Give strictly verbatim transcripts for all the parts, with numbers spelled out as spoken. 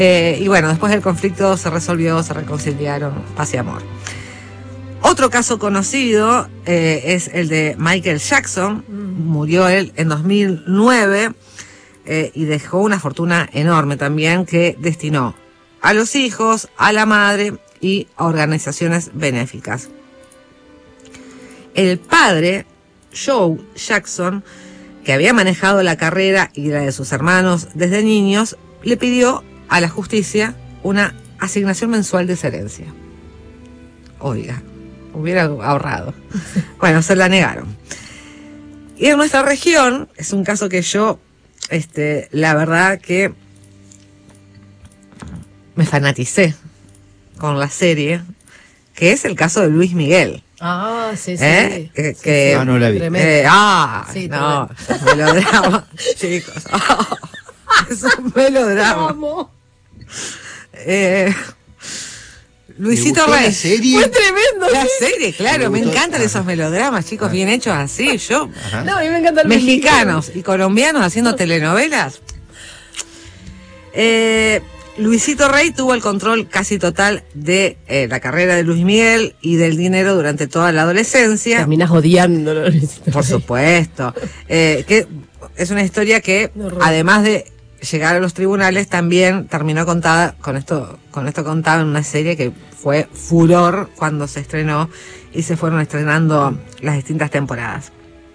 Eh, y bueno, después del conflicto se resolvió, se reconciliaron, paz y amor. Otro caso conocido eh, es el de Michael Jackson. Mm. Murió él en dos mil nueve eh, y dejó una fortuna enorme también que destinó a los hijos, a la madre y a organizaciones benéficas. El padre, Joe Jackson, que había manejado la carrera y la de sus hermanos desde niños, le pidió a la justicia una asignación mensual de esa herencia. Oiga, hubiera ahorrado. Bueno, se la negaron. Y en nuestra región, es un caso que yo, este, la verdad que me fanaticé con la serie, que es el caso de Luis Miguel. Ah, sí, sí. ¿Eh? Que, sí, que, sí. No, no la vi. Eh, ah, sí, no, melodrama, chicos. Oh, es un melodrama. Eh, Luisito Rey. La serie? Fue tremendo. La ¿sí? serie, claro, me, me gustó. encantan Ajá. esos melodramas, chicos, Ajá. bien hechos así. Yo, Ajá. No, a mí me encanta el mexicanos mexicano. y colombianos haciendo telenovelas. Eh, Luisito Rey tuvo el control casi total de eh, la carrera de Luis Miguel y del dinero durante toda la adolescencia. Terminas odiándolo. Por supuesto. Eh, que es una historia que, No, además de llegar a los tribunales, también terminó contada, con esto, con esto contaba en una serie que fue furor cuando se estrenó y se fueron estrenando las distintas temporadas.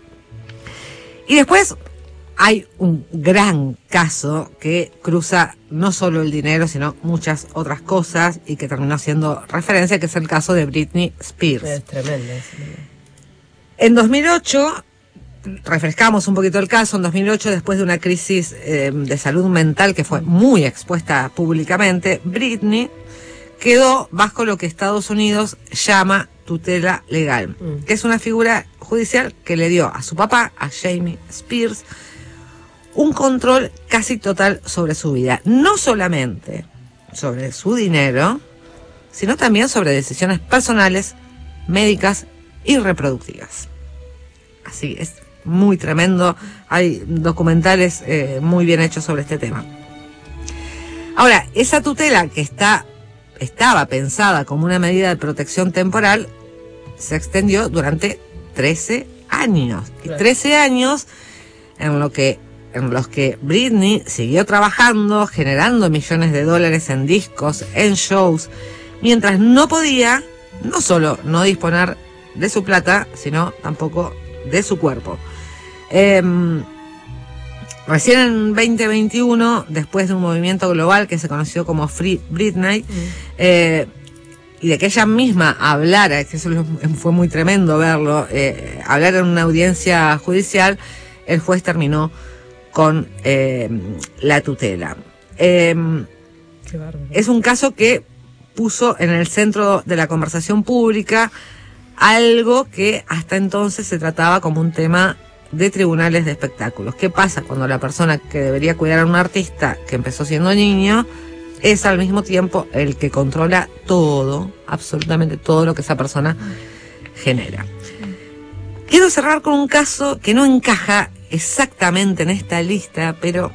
Y después hay un gran caso que cruza no solo el dinero, sino muchas otras cosas y que terminó siendo referencia, que es el caso de Britney Spears. Es tremendo. Es En dos mil ocho, refrescamos un poquito el caso, en dos mil ocho, después de una crisis eh, de salud mental que fue muy expuesta públicamente, Britney quedó bajo lo que Estados Unidos llama tutela legal, Mm. que es una figura judicial que le dio a su papá, a Jamie Spears, un control casi total sobre su vida. No solamente sobre su dinero, sino también sobre decisiones personales, médicas y reproductivas. Así es, muy tremendo. Hay documentales eh, muy bien hechos sobre este tema. Ahora, esa tutela que está, estaba pensada como una medida de protección temporal, se extendió durante trece años. Y trece años en lo que en los que Britney siguió trabajando, generando millones de dólares en discos, en shows, mientras no podía, no solo no disponer de su plata, sino tampoco de su cuerpo. Eh, recién en veinte veintiuno, después de un movimiento global que se conoció como Free Britney, mm. eh, y de que ella misma hablara, que eso fue muy tremendo verlo, eh, hablar en una audiencia judicial, el juez terminó con eh, la tutela. Eh, Qué bárbaro. Es un caso que puso en el centro de la conversación pública algo que hasta entonces se trataba como un tema de tribunales de espectáculos. ¿Qué pasa cuando la persona que debería cuidar a un artista que empezó siendo niño es al mismo tiempo el que controla todo, absolutamente todo lo que esa persona genera? Quiero cerrar con un caso que no encaja exactamente en esta lista, pero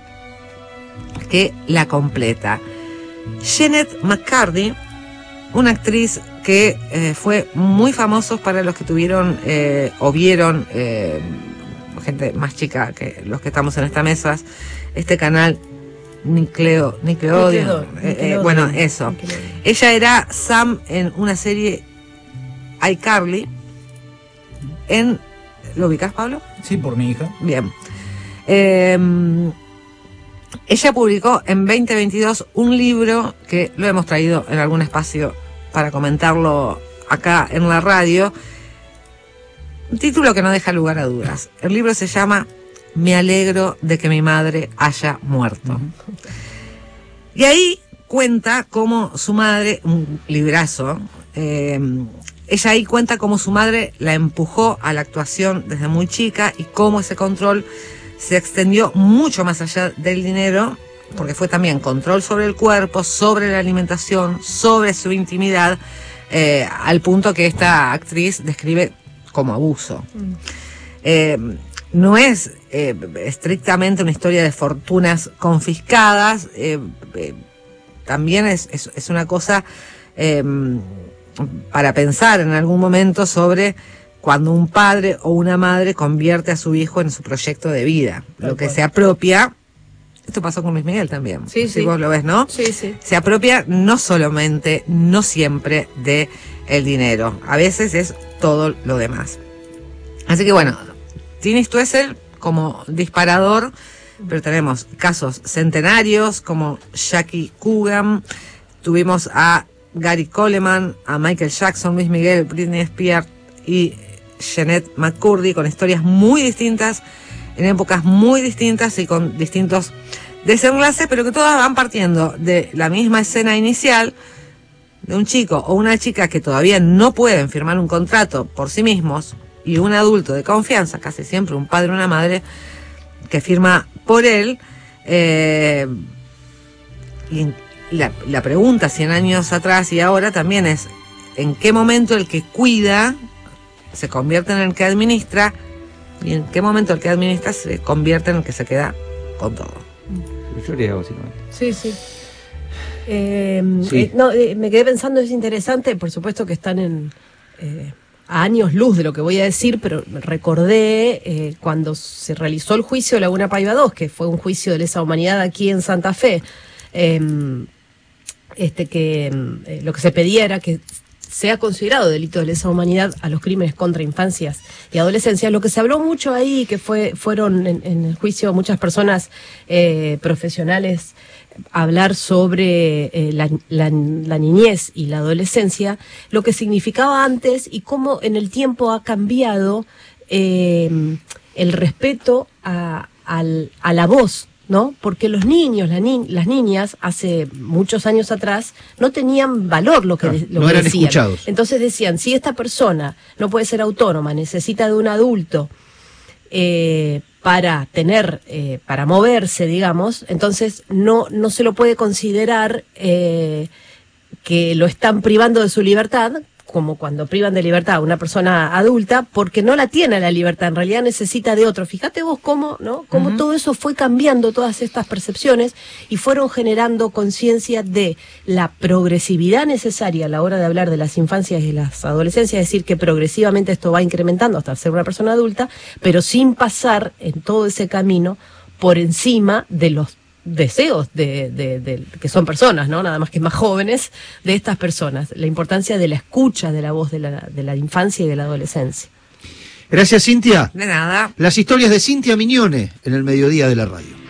que la completa. Jeanette McCurdy, una actriz que eh, fue muy famosa para los que tuvieron eh, o vieron, eh, gente más chica que los que estamos en esta mesa, este canal Nickeleo, Nickelodeon, eh, eh, bueno, eso. Ella era Sam en una serie iCarly. En, ¿lo ubicás, Pablo? Sí, por mi hija. Bien. Eh, ella publicó en veinte veintidós un libro que lo hemos traído en algún espacio para comentarlo acá en la radio. Un título que no deja lugar a dudas. El libro se llama Me alegro de que mi madre haya muerto. Uh-huh. Y ahí cuenta cómo su madre, un librazo, eh, ella ahí cuenta cómo su madre la empujó a la actuación desde muy chica y cómo ese control se extendió mucho más allá del dinero, porque fue también control sobre el cuerpo, sobre la alimentación, sobre su intimidad, eh, al punto que esta actriz describe como abuso. Mm. Eh, no es eh, estrictamente una historia de fortunas confiscadas, eh, eh, también es, es, es una cosa eh, para pensar en algún momento sobre cuando un padre o una madre convierte a su hijo en su proyecto de vida, Tal lo que cual. se apropia. Esto pasó con Luis Miguel también. Sí, si sí. vos lo ves, ¿no? Sí, sí. Se apropia no solamente, no siempre de el dinero. A veces es todo lo demás. Así que bueno, Tini Stoessel como disparador, pero tenemos casos centenarios como Jackie Coogan, tuvimos a Gary Coleman, a Michael Jackson, Luis Miguel, Britney Spears y Jeanette McCurdy, con historias muy distintas, en épocas muy distintas y con distintos desenlaces, pero que todas van partiendo de la misma escena inicial de un chico o una chica que todavía no pueden firmar un contrato por sí mismos y un adulto de confianza, casi siempre un padre o una madre, que firma por él. Eh, y la, la pregunta cien años atrás y ahora también es: ¿en qué momento el que cuida se convierte en el que administra? ¿Y en qué momento el que administra se convierte en el que se queda con todo? Yo diría básicamente. Sí, sí. Eh, Sí. eh, no, eh, me quedé pensando, es interesante, por supuesto que están en eh, a años luz de lo que voy a decir, pero recordé eh, cuando se realizó el juicio de Laguna Paiva dos, que fue un juicio de lesa humanidad aquí en Santa Fe, eh, este que eh, lo que se pedía era que sea considerado delito de lesa humanidad a los crímenes contra infancias y adolescencias. Lo que se habló mucho ahí, que fue fueron en, en el juicio muchas personas eh, profesionales a hablar sobre eh, la, la, la niñez y la adolescencia, lo que significaba antes y cómo en el tiempo ha cambiado eh, el respeto a, al, a la voz, ¿no? Porque los niños, la ni las niñas, hace muchos años atrás, no tenían valor lo que, Claro, de, lo no que eran decían. escuchados. Entonces decían, si esta persona no puede ser autónoma, necesita de un adulto eh, para tener, eh, para moverse, digamos, entonces no, no se lo puede considerar eh, que lo están privando de su libertad, como cuando privan de libertad a una persona adulta, porque no la tiene la libertad, en realidad necesita de otro. Fíjate vos cómo, ¿no? Cómo uh-huh. todo eso fue cambiando, todas estas percepciones, y fueron generando conciencia de la progresividad necesaria a la hora de hablar de las infancias y las adolescencias, es decir, que progresivamente esto va incrementando hasta ser una persona adulta, pero sin pasar en todo ese camino por encima de los deseos de, de, de que son personas, ¿no? Nada más que más jóvenes de estas personas. La importancia de la escucha de la voz de la, de la infancia y de la adolescencia. Gracias, Cintia. De nada. Las historias de Cintia Mignone en el mediodía de la radio.